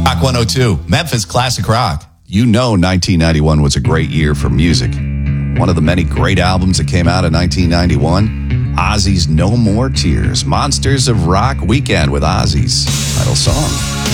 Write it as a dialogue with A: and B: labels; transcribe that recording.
A: Rock 102, Memphis Classic Rock. You know 1991 was a great year for music. One of the many great albums that came out in 1991, Ozzy's No More Tears, Monsters of Rock Weekend with Ozzy's title song.